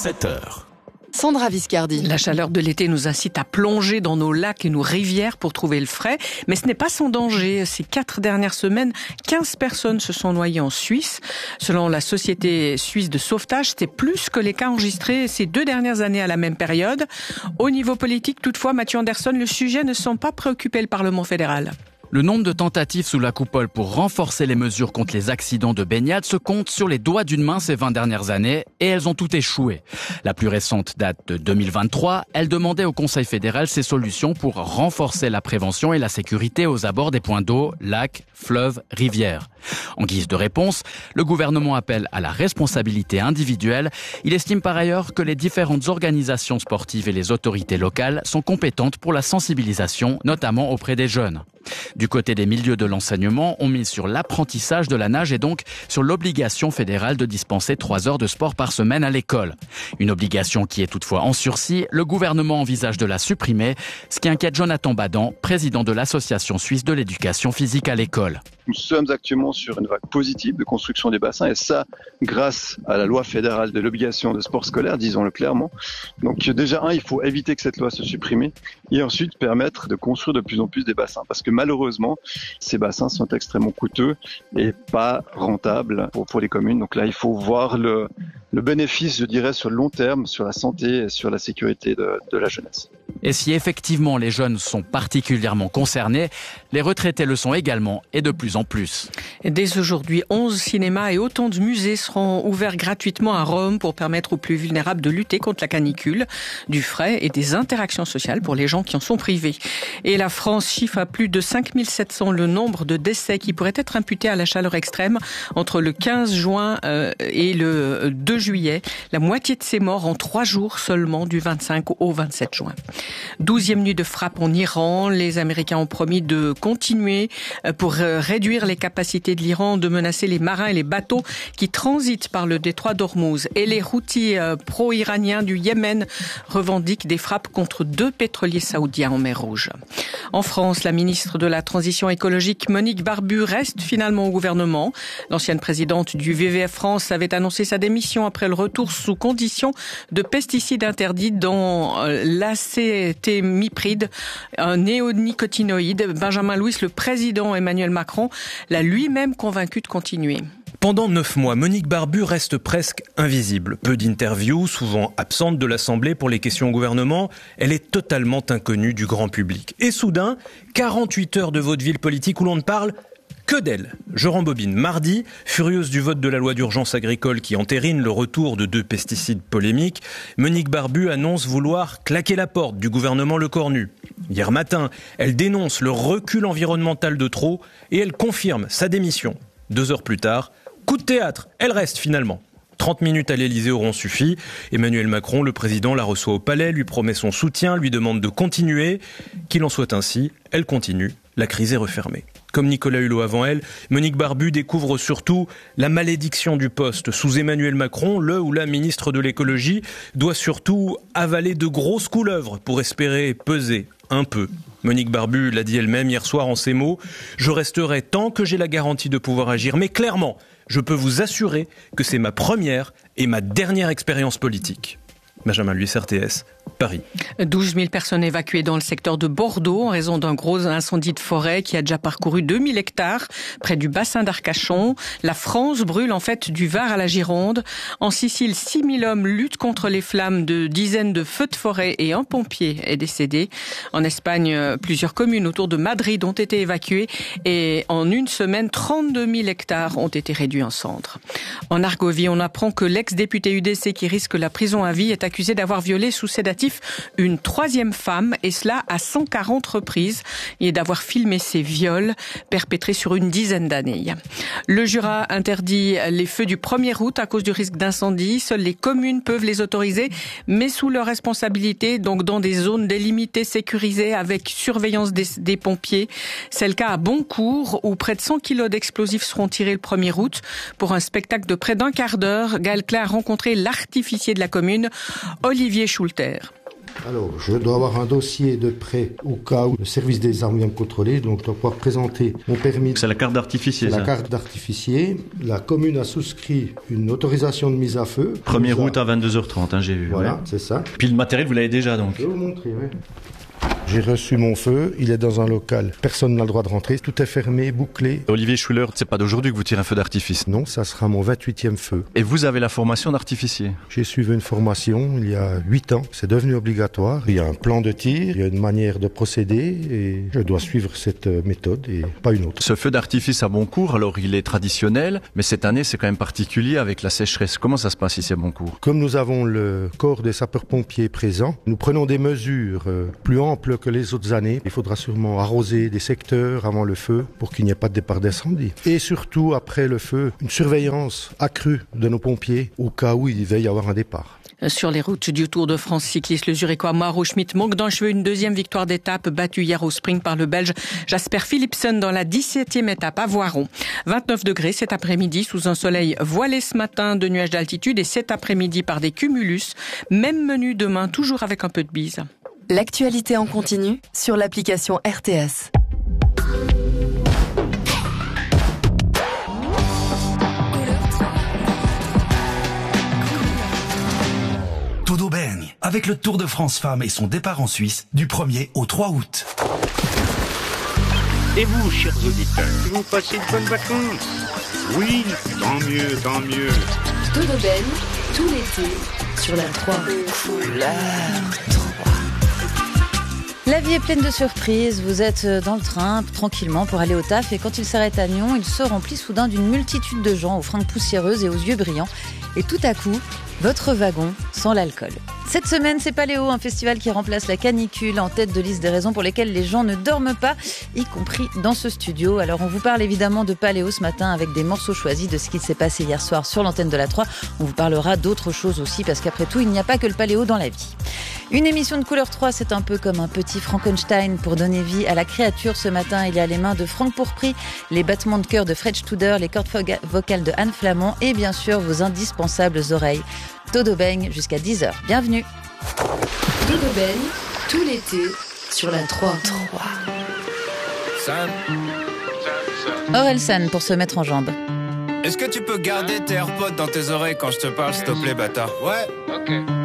7h. Sandra Viscardi. La chaleur de l'été nous incite à plonger dans nos lacs et nos rivières pour trouver le frais. Mais ce n'est pas sans danger. Ces 4 dernières semaines, 15 personnes se sont noyées en Suisse. Selon la Société suisse de sauvetage, c'est plus que les cas enregistrés ces 2 dernières années à la même période. Au niveau politique, toutefois, Mathieu Anderson, le sujet ne semble pas préoccuper le Parlement fédéral. Le nombre de tentatives sous la coupole pour renforcer les mesures contre les accidents de baignade se compte sur les doigts d'une main ces 20 dernières années et elles ont toutes échoué. La plus récente date de 2023, elle demandait au Conseil fédéral ses solutions pour renforcer la prévention et la sécurité aux abords des points d'eau, lacs, fleuves, rivières. En guise de réponse, le gouvernement appelle à la responsabilité individuelle. Il estime par ailleurs que les différentes organisations sportives et les autorités locales sont compétentes pour la sensibilisation, notamment auprès des jeunes. Du côté des milieux de l'enseignement, on mise sur l'apprentissage de la nage et donc sur l'obligation fédérale de dispenser 3 heures de sport par semaine à l'école. Une obligation qui est toutefois en sursis, le gouvernement envisage de la supprimer, ce qui inquiète Jonathan Badan, président de l'Association suisse de l'éducation physique à l'école. Nous sommes actuellement sur une vague positive de construction des bassins et ça grâce à la loi fédérale de l'obligation de sport scolaire, disons-le clairement. Donc déjà, il faut éviter que cette loi se supprime et ensuite permettre de construire de plus en plus des bassins parce que malheureusement, ces bassins sont extrêmement coûteux et pas rentables pour les communes. Donc là, il faut voir le bénéfice, je dirais, sur le long terme, sur la santé et sur la sécurité de la jeunesse. Et si effectivement les jeunes sont particulièrement concernés, les retraités le sont également et de plus en plus. Et dès aujourd'hui, 11 cinémas et autant de musées seront ouverts gratuitement à Rome pour permettre aux plus vulnérables de lutter contre la canicule, du frais et des interactions sociales pour les gens qui en sont privés. Et la France chiffre à plus de 5700 le nombre de décès qui pourraient être imputés à la chaleur extrême entre le 15 juin et le 2 juillet. La moitié de ces morts en 3 jours seulement, du 25 au 27 juin. 12e nuit de frappe en Iran. Les Américains ont promis de continuer pour réduire les capacités de l'Iran de menacer les marins et les bateaux qui transitent par le détroit d'Ormuz. Et les Houthis pro-iraniens du Yémen revendiquent des frappes contre 2 pétroliers saoudiens en mer Rouge. En France, la ministre de la Transition écologique Monique Barbu reste finalement au gouvernement. L'ancienne présidente du WWF France avait annoncé sa démission après le retour sous condition de pesticides interdits dans l'acétamipride, un néonicotinoïde. Benjamin Louis, le président Emmanuel Macron, l'a lui-même convaincu de continuer. Pendant 9 mois, Monique Barbu reste presque invisible. Peu d'interviews, souvent absente de l'Assemblée pour les questions au gouvernement. Elle est totalement inconnue du grand public. Et soudain, 48 heures de vaudeville politique où l'on ne parle que d'elle. Je rembobine. Mardi, furieuse du vote de la loi d'urgence agricole qui entérine le retour de 2 pesticides polémiques, Monique Barbu annonce vouloir claquer la porte du gouvernement Le Cornu. Hier matin, elle dénonce le recul environnemental de trop et elle confirme sa démission. 2 heures plus tard, coup de théâtre, elle reste finalement. 30 minutes à l'Elysée auront suffi. Emmanuel Macron, le président, la reçoit au palais, lui promet son soutien, lui demande de continuer. Qu'il en soit ainsi, elle continue. La crise est refermée. Comme Nicolas Hulot avant elle, Monique Barbu découvre surtout la malédiction du poste. Sous Emmanuel Macron, le ou la ministre de l'écologie doit surtout avaler de grosses couleuvres pour espérer peser un peu. Monique Barbu l'a dit elle-même hier soir en ces mots « Je resterai tant que j'ai la garantie de pouvoir agir, mais clairement, je peux vous assurer que c'est ma première et ma dernière expérience politique. » Benjamin Louis, RTS, Paris. 12 000 personnes évacuées dans le secteur de Bordeaux en raison d'un gros incendie de forêt qui a déjà parcouru 2000 hectares près du bassin d'Arcachon. La France brûle en fait du Var à la Gironde. En Sicile, 6 000 hommes luttent contre les flammes de dizaines de feux de forêt et un pompier est décédé. En Espagne, plusieurs communes autour de Madrid ont été évacuées et en une semaine, 32 000 hectares ont été réduits en cendres. En Argovie, on apprend que l'ex-député UDC qui risque la prison à vie est accusé d'avoir violé sous sédatif une 3e femme, et cela à 140 reprises, et d'avoir filmé ces viols perpétrés sur une dizaine d'années. Le Jura interdit les feux du 1er août à cause du risque d'incendie. Seules les communes peuvent les autoriser, mais sous leur responsabilité, donc dans des zones délimitées, sécurisées, avec surveillance des pompiers. C'est le cas à Boncourt, où près de 100 kilos d'explosifs seront tirés le 1er août. Pour un spectacle de près d'1 quart d'heure, Gaël Klein a rencontré l'artificier de la commune, Olivier Schulter. Alors, je dois avoir un dossier de prêt au cas où le service des armes vient me contrôler, donc je dois pouvoir présenter mon permis. C'est la carte d'artificier, ça ? La carte d'artificier. La commune a souscrit une autorisation de mise à feu. 1er août à 22h30, j'ai vu. Voilà, ouais. c'est ça. Puis le matériel, vous l'avez déjà donc ? Je vais vous montrer, oui. J'ai reçu mon feu, il est dans un local. Personne n'a le droit de rentrer, tout est fermé, bouclé. Olivier Schuller, c'est pas d'aujourd'hui que vous tirez un feu d'artifice ? Non, ça sera mon 28e feu. Et vous avez la formation d'artificier ? J'ai suivi une formation il y a 8 ans, c'est devenu obligatoire. Il y a un plan de tir, il y a une manière de procéder et je dois suivre cette méthode et pas une autre. Ce feu d'artifice à Boncourt, alors il est traditionnel, mais cette année c'est quand même particulier avec la sécheresse. Comment ça se passe ici à Boncourt ? Comme nous avons le corps des sapeurs-pompiers présent, nous prenons des mesures plus amples que les autres années. Il faudra sûrement arroser des secteurs avant le feu pour qu'il n'y ait pas de départ d'incendie. Et surtout, après le feu, une surveillance accrue de nos pompiers au cas où il va y avoir un départ. Sur les routes du Tour de France cycliste, le Zurichois Mauro Schmidt manque d'un cheveu, une deuxième victoire d'étape battue hier au sprint par le Belge Jasper Philipsen dans la 17e étape à Voiron. 29 degrés cet après-midi sous un soleil voilé ce matin, de nuages d'altitude et cet après-midi par des cumulus. Même menu demain, toujours avec un peu de bise. L'actualité en continu sur l'application RTS. Todo baigne avec le Tour de France Femmes et son départ en Suisse du 1er au 3 août. Et vous, chers auditeurs, vous passez de bonnes vacances? Oui, tant mieux, tant mieux. Todo baigne tout l'été sur la 3. La vie est pleine de surprises. Vous êtes dans le train, tranquillement, pour aller au taf. Et quand il s'arrête à Lyon, il se remplit soudain d'une multitude de gens aux fringues poussiéreuses et aux yeux brillants. Et tout à coup, votre wagon sent l'alcool. Cette semaine, c'est Paléo, un festival qui remplace la canicule en tête de liste des raisons pour lesquelles les gens ne dorment pas, y compris dans ce studio. Alors on vous parle évidemment de Paléo ce matin avec des morceaux choisis de ce qui s'est passé hier soir sur l'antenne de la 3. On vous parlera d'autres choses aussi parce qu'après tout, il n'y a pas que le Paléo dans la vie. Une émission de Couleur 3, c'est un peu comme un petit Frankenstein pour donner vie à la créature. Ce matin, il y a les mains de Franck Pourpry, les battements de cœur de Fred Studer, les cordes vocales de Anne Flamand et bien sûr vos indispensables oreilles. Todo baigne jusqu'à 10h. Bienvenue. Todo baigne tout l'été sur la 3. Sam. Orelsan pour se mettre en jambe. Est-ce que tu peux garder tes AirPods dans tes oreilles quand je te parle, s'il te plaît, bâtard? Ouais, ok.